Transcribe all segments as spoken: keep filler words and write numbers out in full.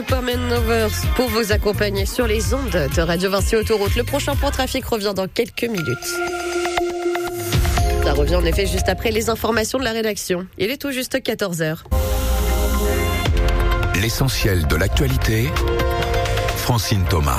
Superman Novers pour vous accompagner sur les ondes de Radio Vinci Autoroute. Le prochain point trafic revient dans quelques minutes. Ça revient en effet juste après les informations de la rédaction. Il est tout juste quatorze heures. L'essentiel de l'actualité, Francine Thomas.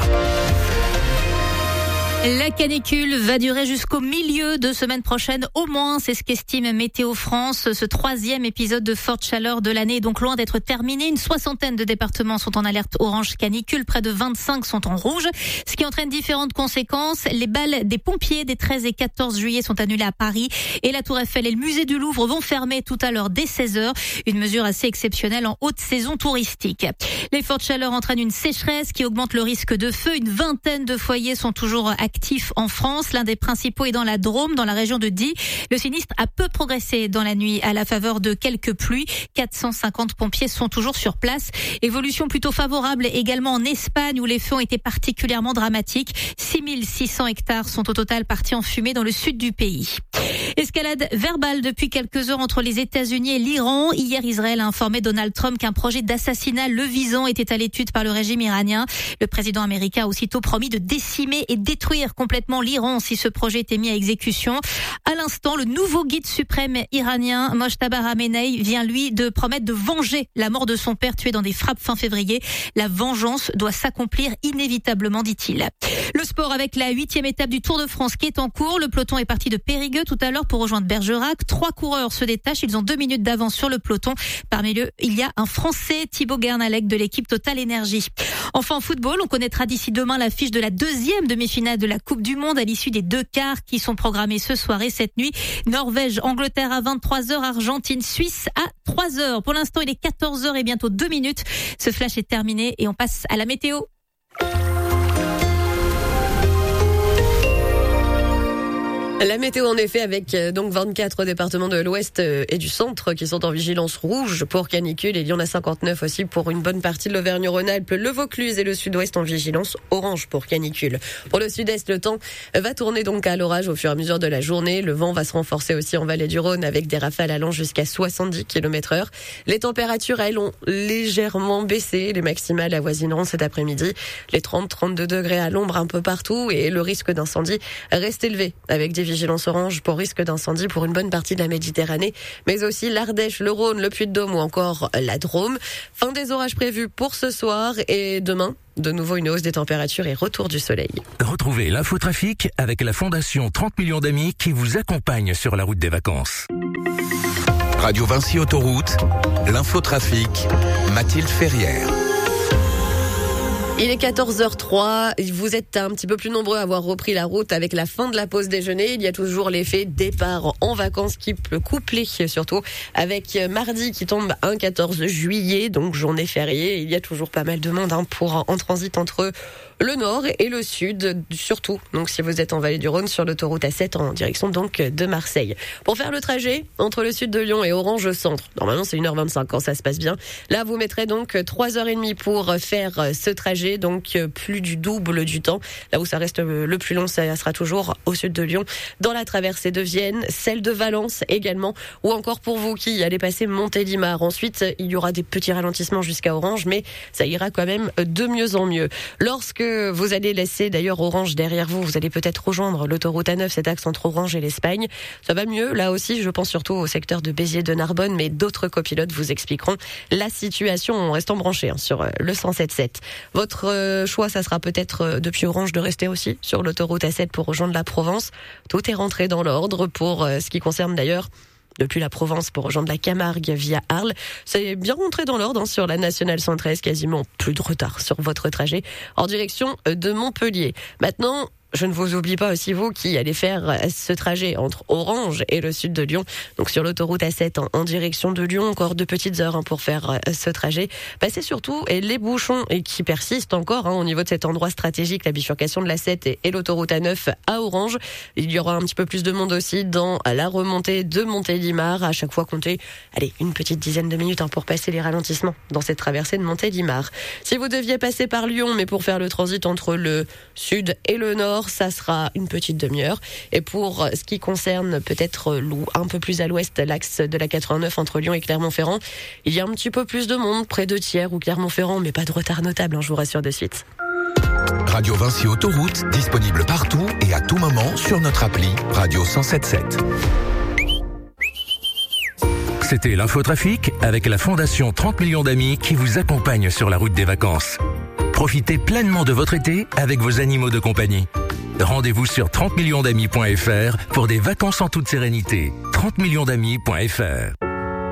La canicule va durer jusqu'au milieu de semaine prochaine, au moins, c'est ce qu'estime Météo France. Ce troisième épisode de forte chaleur de l'année est donc loin d'être terminé. Une soixantaine de départements sont en alerte orange canicule, près de vingt-cinq sont en rouge, ce qui entraîne différentes conséquences. Les balles des pompiers des treize et quatorze juillet sont annulées à Paris et la Tour Eiffel et le musée du Louvre vont fermer tout à l'heure dès seize heures. Une mesure assez exceptionnelle en haute saison touristique. Les fortes chaleurs entraînent une sécheresse qui augmente le risque de feu. Une vingtaine de foyers sont toujours actifs actif en France. L'un des principaux est dans la Drôme, dans la région de Die. Le sinistre a peu progressé dans la nuit à la faveur de quelques pluies. quatre cent cinquante pompiers sont toujours sur place. Évolution plutôt favorable également en Espagne où les feux ont été particulièrement dramatiques. six mille six cents hectares sont au total partis en fumée dans le sud du pays. Escalade verbale depuis quelques heures entre les États-Unis et l'Iran. Hier, Israël a informé Donald Trump qu'un projet d'assassinat le visant était à l'étude par le régime iranien. Le président américain a aussitôt promis de décimer et détruire complètement l'Iran si ce projet était mis à exécution. À l'instant, le nouveau guide suprême iranien, Mojtaba Khamenei, vient lui de promettre de venger la mort de son père tué dans des frappes fin février. La vengeance doit s'accomplir inévitablement, dit-il. Le sport avec la huitième étape du Tour de France qui est en cours. Le peloton est parti de Périgueux tout à l'heure pour rejoindre Bergerac. Trois coureurs se détachent. Ils ont deux minutes d'avance sur le peloton. Parmi eux, il y a un Français, Thibaut Guernalec de l'équipe Total Énergie. Enfin, en football, on connaîtra d'ici demain l'affiche de la deuxième demi-finale de la Coupe du Monde à l'issue des deux quarts qui sont programmés ce soir et cette nuit. Norvège, Angleterre à vingt-trois heures, Argentine, Suisse à trois heures. Pour l'instant, il est quatorze heures et bientôt deux minutes. Ce flash est terminé et on passe à la météo. La météo en effet avec donc vingt-quatre départements de l'ouest et du centre qui sont en vigilance rouge pour canicule. Il y en a cinquante-neuf aussi pour une bonne partie de l'Auvergne-Rhône-Alpes, le Vaucluse et le sud-ouest en vigilance orange pour canicule. Pour le sud-est, le temps va tourner donc à l'orage au fur et à mesure de la journée. Le vent va se renforcer aussi en vallée du Rhône avec des rafales allant jusqu'à soixante-dix kilomètres heure. Les températures, elles, ont légèrement baissé. Les maximales avoisineront cet après-midi les trente à trente-deux degrés à l'ombre un peu partout et le risque d'incendie reste élevé avec des vigilance orange pour risque d'incendie pour une bonne partie de la Méditerranée, mais aussi l'Ardèche, le Rhône, le Puy-de-Dôme ou encore la Drôme. Fin des orages prévus pour ce soir et demain. De nouveau une hausse des températures et retour du soleil. Retrouvez l'infotrafic avec la Fondation trente millions d'amis qui vous accompagne sur la route des vacances. Radio Vinci Autoroute, l'infotrafic, Mathilde Ferrière. Il est quatorze heures trois, vous êtes un petit peu plus nombreux à avoir repris la route avec la fin de la pause déjeuner. Il y a toujours l'effet départ en vacances qui peut coupler surtout avec mardi qui tombe un quatorze juillet, donc journée fériée. Il y a toujours pas mal de monde hein, pour en transit entre le nord et le sud, surtout. Donc si vous êtes en vallée du Rhône sur l'autoroute A sept en direction donc de Marseille. Pour faire le trajet entre le sud de Lyon et Orange Centre, normalement c'est une heure vingt-cinq quand ça se passe bien. Là vous mettrez donc trois heures trente pour faire ce trajet, donc plus du double du temps. Là où ça reste le plus long, ça sera toujours au sud de Lyon, dans la traversée de Vienne, celle de Valence également, ou encore pour vous qui allez passer Montélimar. Ensuite, il y aura des petits ralentissements jusqu'à Orange, mais ça ira quand même de mieux en mieux. Lorsque vous allez laisser d'ailleurs Orange derrière vous, vous allez peut-être rejoindre l'autoroute A neuf, cet axe entre Orange et l'Espagne. Ça va mieux, là aussi, je pense surtout au secteur de Béziers de Narbonne, mais d'autres copilotes vous expliqueront la situation en restant branchés hein, sur le cent sept sept. Votre choix, ça sera peut-être depuis Orange de rester aussi sur l'autoroute A sept pour rejoindre la Provence. Tout est rentré dans l'ordre pour ce qui concerne d'ailleurs depuis la Provence pour rejoindre la Camargue via Arles. C'est bien rentré dans l'ordre hein, sur la nationale cent treize, quasiment plus de retard sur votre trajet en direction de Montpellier. Maintenant, je ne vous oublie pas aussi vous qui allez faire ce trajet entre Orange et le sud de Lyon. Donc sur l'autoroute A sept en, en direction de Lyon, encore de petites heures hein, pour faire ce trajet. Passez surtout et les bouchons et qui persistent encore hein, au niveau de cet endroit stratégique, la bifurcation de l'A sept et, et l'autoroute A neuf à Orange. Il y aura un petit peu plus de monde aussi dans la remontée de Montélimar. À chaque fois comptez, allez, une petite dizaine de minutes hein, pour passer les ralentissements dans cette traversée de Montélimar. Si vous deviez passer par Lyon, mais pour faire le transit entre le sud et le nord, nord, ça sera une petite demi-heure. Et pour ce qui concerne peut-être un peu plus à l'ouest, l'axe de la quatre-vingt-neuf entre Lyon et Clermont-Ferrand, il y a un petit peu plus de monde près de Thiers ou Clermont-Ferrand, mais pas de retard notable, hein, je vous rassure de suite. Radio Vinci Autoroute, disponible partout et à tout moment sur notre appli Radio cent sept sept. C'était l'infotrafic avec la Fondation trente millions d'amis qui vous accompagne sur la route des vacances. Profitez pleinement de votre été avec vos animaux de compagnie. Rendez-vous sur trente millions d'amis point f r pour des vacances en toute sérénité. trente millions d'amis point f r